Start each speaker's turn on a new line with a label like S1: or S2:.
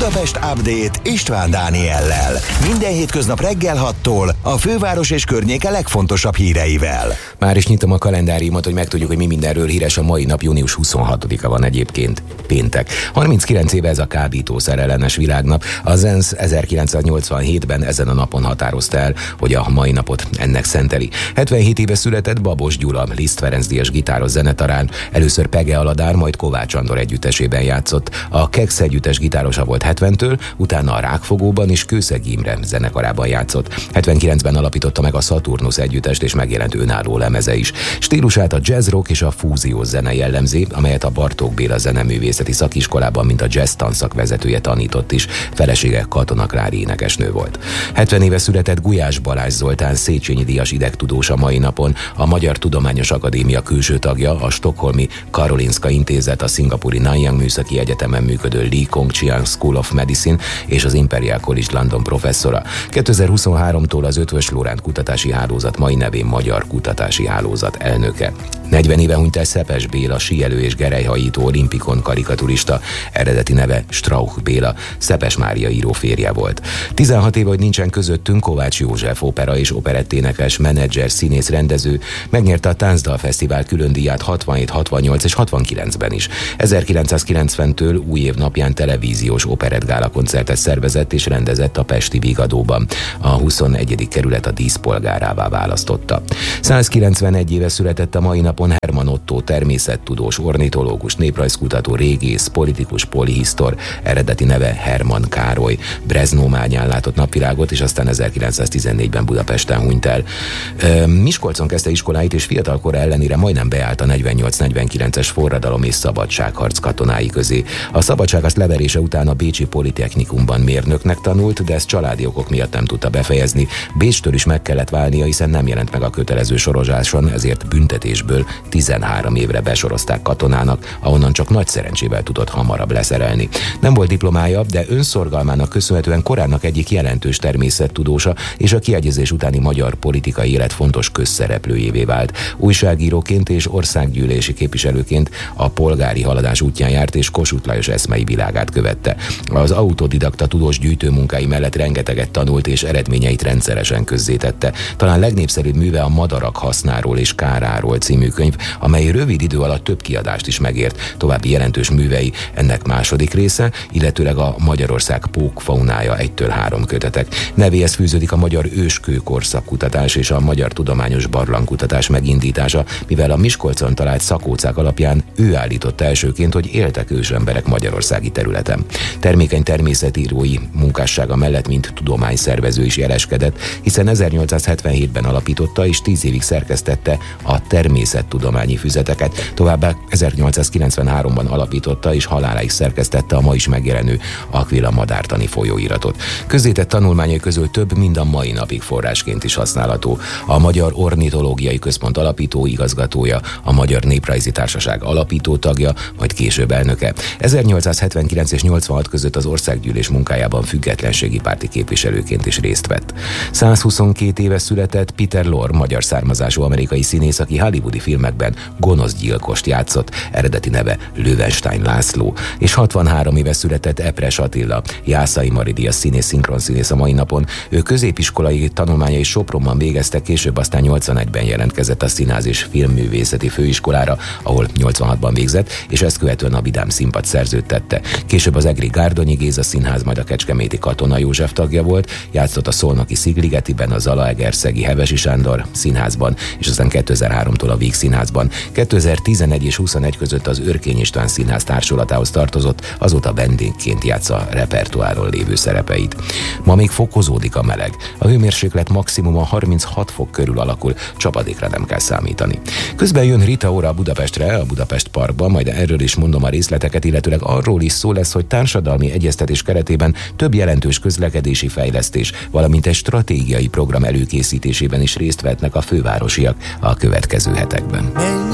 S1: Budapest Update István Dániellel. Minden hétköznap reggel 6-tól a főváros és környéke legfontosabb híreivel.
S2: Már is nyitom a kalendáriumot, hogy megtudjuk, hogy mi mindenről híres. A mai nap június 26-a van egyébként, péntek. 39 éve ez a kábítószer ellenes világnap. Az ENSZ 1987-ben ezen a napon határozta el, hogy a mai napot ennek szenteli. 77 éve született Babos Gyula, Liszt Ferenc díjas gitáros zenetarán. Először Pege Aladár, majd Kovács Andor együttesében játszott. A Kex együttes gitárosa volt 70-től, utána a Rákfogóban és Kőszeg Imre zenekarában játszott. 79-ben alapította meg a Saturnus együttest, és megjelent önálló lemeze is. Stílusát a jazz rock és a fúziós zene jellemzi, amelyet a Bartók Béla zeneművészeti szakiskolában, mint a jazz tanszak vezetője tanított is. Felesége Katona Klári énekesnő volt. 70 éve született Gulyás Balázs Zoltán, Széchenyi díjas idegtudós a mai napon, a Magyar Tudományos Akadémia külső tagja, a stockholmi Karolinska Intézet, a szingapúri Nanyang Műszaki Egyetemen működő Lee Kong Chiang School of Medicine és az Imperial College London professzora. 2023-tól az Eötvös Loránd Kutatási Hálózat, mai nevén Magyar Kutatási Hálózat elnöke. 40 éve hunyt el Szepes Béla, síelő és gerelyhajító, olimpikon karikaturista, eredeti neve Strauch Béla, Szepes Mária író férje volt. 16 éve, hogy nincsen közöttünk, Kovács József opera és operetténekes, menedzser, színész, rendező, megnyerte a Táncdal Fesztivál külön díját 67, 68 és 69-ben is. 1990-től új év napján televíziós operettgála koncertet szervezett és rendezett a pesti Vigadóban. A 21. kerület a díszpolgárává választotta. 191 éve született a mai napon Hermann Ottó, természettudós, ornitológus, néprajzkutató, régész, politikus, polihisztor, eredeti neve Hermann Károly. Breznómányán látott napvilágot, és aztán 1914-ben Budapesten hunyt el. Miskolcon kezdte iskoláit, és fiatalkora ellenére majdnem beállt a 48-49-es forradalom és szabadságharc katonái közé. A szabadság azt leverése után a Bécsi Politechnikumban mérnöknek tanult, de ezt családi okok miatt nem tudta befejezni. Bécstől is meg kellett válnia, hiszen nem jelent meg a kötelező sorozáson, ezért büntetésből 13 évre besorozták katonának, ahonnan csak nagy szerencsével tudott hamarabb leszerelni. Nem volt diplomája, de önszorgalmának köszönhetően korának egyik jelentős természettudósa, és a kiegyezés utáni magyar politikai élet fontos közszereplőjévé vált. Újságíróként és országgyűlési képviselőként a polgári haladás útján járt, és Kossuth Lajos eszmei világát követte. Az autodidakta tudós gyűjtőmunkái mellett rengeteget tanult, és eredményeit rendszeresen közzétette. Talán legnépszerűbb műve a Madarak hasznáról és káráról című könyv, amely rövid idő alatt több kiadást is megért. További jelentős művei ennek második része, illetőleg a Magyarország pókfaunája 1-3 kötetek. Nevéhez fűződik a magyar őskőkorszakkutatás és a magyar tudományos barlangkutatás megindítása, mivel a Miskolcon talált szakócák alapján ő állította elsőként, hogy éltek ősemberek magyarországi területen. Termékeny természetírói munkássága mellett, mint tudományszervező is jeleskedett, hiszen 1877-ben alapította és 10 évig szerkesztette a természettudományi füzeteket, továbbá 1893-ban alapította és haláláig szerkesztette a ma is megjelenő Aquila madártani folyóiratot. Közzétett tanulmányai közül több mind a mai napig forrásként is használható. A Magyar Ornitológiai Központ alapító igazgatója, a Magyar Néprajzi Társaság alapító tagja, majd később elnöke. 1879 és 86 között az országgyűlés munkájában függetlenségi párti képviselőként is részt vett. 122 éve született Peter Lorre, magyar származású amerikai színész, aki hollywoodi filmekben gonosz gyilkost játszott, eredeti neve Löwenstein László, és 63 éve született Epres Attila, Jászai Mari díjas színész, szinkronszínész a mai napon. Ő középiskolai tanulmányai Sopronban végezte, később aztán 81-ben jelentkezett a Színház és Filmművészeti Főiskolára, ahol 86-ban végzett, és ezt követően a Vidám Színpad szerződtette. Később az egri Gárdonyi Géza Színház, majd a kecskeméti Katona József tagja volt, játszott a szolnoki Szigligetiben, a Zalaegerszegi Hevesi Sándor Színházban, és aztán 2003-tól a Víg Színházban. 2011 és 21 között az Örkény István Színház társulatához tartozott, azóta vendégként játsza repertoáron lévő szerepeit. Ma még fokozódik a meleg. A hőmérséklet maximum a 36 fok körül alakul, csapadékra nem kell számítani. Közben jön Rita Ora Budapestre, a Budapest Parkba, majd erről is mondom a részleteket, illetőleg arról is szó lesz, hogy társadalmi egyeztetés keretében több jelentős közlekedési fejlesztés, valamint egy stratégiai program előkészítésében is részt vehetnek a fővárosiak a következő hetekben.